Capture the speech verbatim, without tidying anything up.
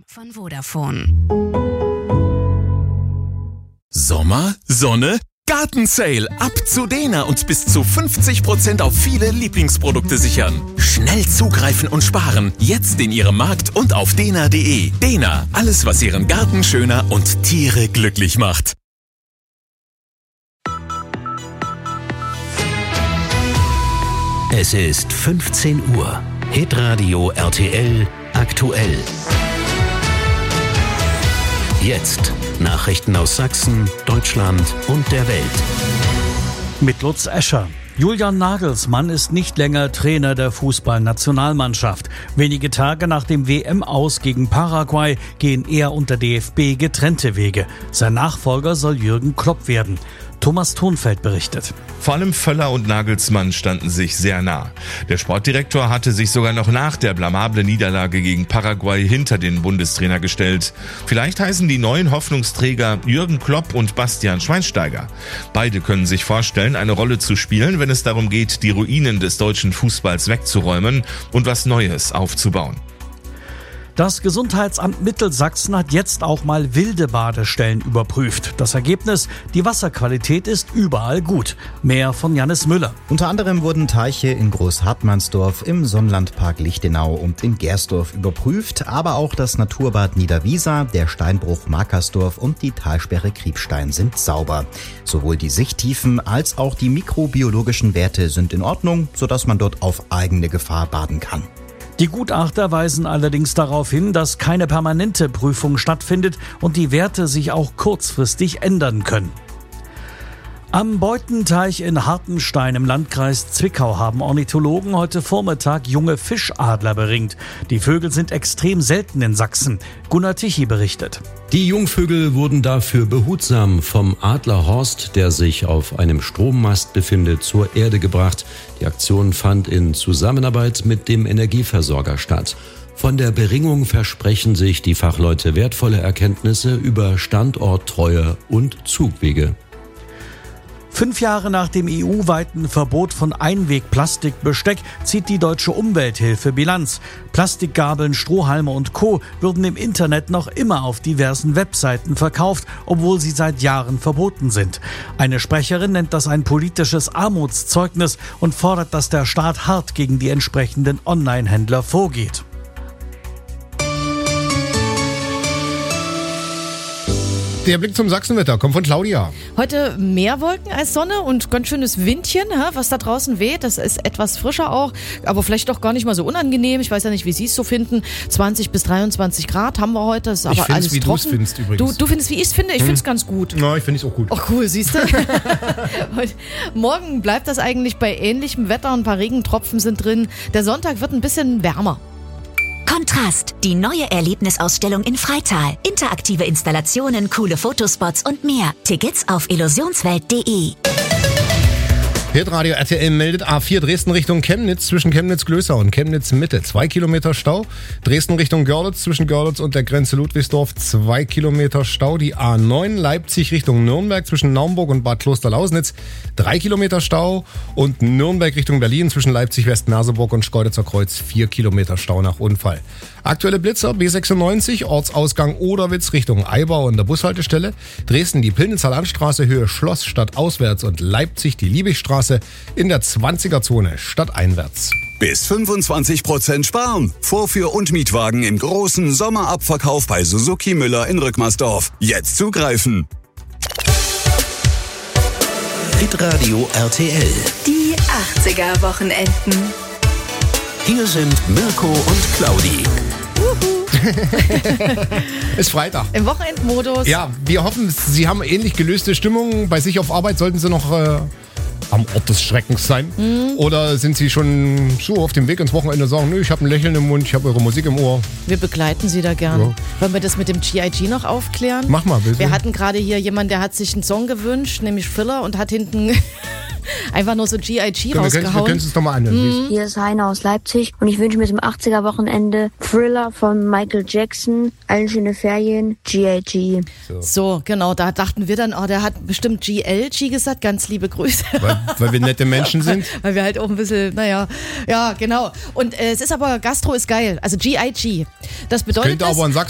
von Vodafone. Sommer, Sonne, Gartensale. Ab zu Dena und bis zu fünfzig Prozent auf viele Lieblingsprodukte sichern. Schnell zugreifen und sparen. Jetzt in Ihrem Markt und auf dena punkt de. Dena, alles was Ihren Garten schöner und Tiere glücklich macht. Es ist fünfzehn Uhr. Hitradio R T L aktuell. Jetzt Nachrichten aus Sachsen, Deutschland und der Welt. Mit Lutz Escher. Julian Nagelsmann ist nicht länger Trainer der Fußballnationalmannschaft. Wenige Tage nach dem W M-Aus gegen Paraguay gehen er und der D F B getrennte Wege. Sein Nachfolger soll Jürgen Klopp werden. Thomas Thonfeld berichtet. Vor allem Völler und Nagelsmann standen sich sehr nah. Der Sportdirektor hatte sich sogar noch nach der blamablen Niederlage gegen Paraguay hinter den Bundestrainer gestellt. Vielleicht heißen die neuen Hoffnungsträger Jürgen Klopp und Bastian Schweinsteiger. Beide können sich vorstellen, eine Rolle zu spielen, wenn es darum geht, die Ruinen des deutschen Fußballs wegzuräumen und was Neues aufzubauen. Das Gesundheitsamt Mittelsachsen hat jetzt auch mal wilde Badestellen überprüft. Das Ergebnis: die Wasserqualität ist überall gut. Mehr von Jannis Müller. Unter anderem wurden Teiche in Großhartmannsdorf, im Sonnenlandpark Lichtenau und in Gersdorf überprüft, aber auch das Naturbad Niederwiesa, der Steinbruch Markersdorf und die Talsperre Kriebstein sind sauber. Sowohl die Sichttiefen als auch die mikrobiologischen Werte sind in Ordnung, sodass man dort auf eigene Gefahr baden kann. Die Gutachter weisen allerdings darauf hin, dass keine permanente Prüfung stattfindet und die Werte sich auch kurzfristig ändern können. Am Beutenteich in Hartenstein im Landkreis Zwickau haben Ornithologen heute Vormittag junge Fischadler beringt. Die Vögel sind extrem selten in Sachsen. Gunnar Tichy berichtet. Die Jungvögel wurden dafür behutsam vom Adlerhorst, der sich auf einem Strommast befindet, zur Erde gebracht. Die Aktion fand in Zusammenarbeit mit dem Energieversorger statt. Von der Beringung versprechen sich die Fachleute wertvolle Erkenntnisse über Standorttreue und Zugwege. Fünf Jahre nach dem E U-weiten Verbot von Einwegplastikbesteck zieht die Deutsche Umwelthilfe Bilanz. Plastikgabeln, Strohhalme und Co. würden im Internet noch immer auf diversen Webseiten verkauft, obwohl sie seit Jahren verboten sind. Eine Sprecherin nennt das ein politisches Armutszeugnis und fordert, dass der Staat hart gegen die entsprechenden Online-Händler vorgeht. Der Blick zum Sachsenwetter kommt von Claudia. Heute mehr Wolken als Sonne und ganz schönes Windchen, was da draußen weht. Das ist etwas frischer auch, aber vielleicht doch gar nicht mal so unangenehm. Ich weiß ja nicht, wie Sie es so finden. zwanzig bis dreiundzwanzig Grad haben wir heute. Das ist aber ich finde alles es, wie trocken. du es findest übrigens. Du, du findest, wie ich es finde? Ich hm. finde es ganz gut. Ja, ich finde es auch gut. Ach cool, siehst du? Morgen bleibt das eigentlich bei ähnlichem Wetter. Ein paar Regentropfen sind drin. Der Sonntag wird ein bisschen wärmer. Kontrast, die neue Erlebnisausstellung in Freital. Interaktive Installationen, coole Fotospots und mehr. Tickets auf illusionswelt punkt de. Hitradio R T L meldet A vier Dresden Richtung Chemnitz zwischen Chemnitz-Glößau und Chemnitz-Mitte. Zwei Kilometer Stau. Dresden Richtung Görlitz zwischen Görlitz und der Grenze Ludwigsdorf. Zwei Kilometer Stau. Die A neun Leipzig Richtung Nürnberg zwischen Naumburg und Bad Klosterlausnitz. Drei Kilometer Stau. Und Nürnberg Richtung Berlin zwischen Leipzig-West-Merseburg und Schkeuditzer Kreuz. Vier Kilometer Stau nach Unfall. Aktuelle Blitzer B sechsundneunzig, Ortsausgang Oderwitz Richtung Eibau an der Bushaltestelle. Dresden die Pillnitzer Landstraße Höhe Schloss stadtauswärts und Leipzig die Liebigstraße in der zwanziger-Zone stadteinwärts. Bis fünfundzwanzig Prozent sparen. Vorführ- und Mietwagen im großen Sommerabverkauf bei Suzuki Müller in Rückmarsdorf. Jetzt zugreifen. Hitradio R T L. Die achtziger-Wochenenden. Hier sind Mirko und Claudi. Ist Freitag. Im Wochenendmodus. Ja, wir hoffen, Sie haben ähnlich gelöste Stimmung. Bei sich auf Arbeit sollten Sie noch äh, am Ort des Schreckens sein. Mhm. Oder sind Sie schon so auf dem Weg ins Wochenende und sagen, nö, ich habe ein Lächeln im Mund, ich habe eure Musik im Ohr. Wir begleiten Sie da gern. Ja. Wollen wir das mit dem G I G noch aufklären? Mach mal, bitte. Wir hatten gerade hier jemanden, der hat sich einen Song gewünscht, nämlich Thriller, und hat hinten einfach nur so G I G wir rausgehauen. Wir können es doch mal anhören. Mhm. Hier ist Heiner aus Leipzig und ich wünsche mir zum achtziger-Wochenende Thriller von Michael Jackson, allen schöne Ferien, G I G. So. so, genau, da dachten wir dann, oh, der hat bestimmt G L G gesagt, ganz liebe Grüße. Weil, weil wir nette Menschen sind. Weil wir halt auch ein bisschen, naja, ja, genau. Und äh, es ist aber, Gastro ist geil, also G I G. Das bedeutet, könnte aber in Sachsen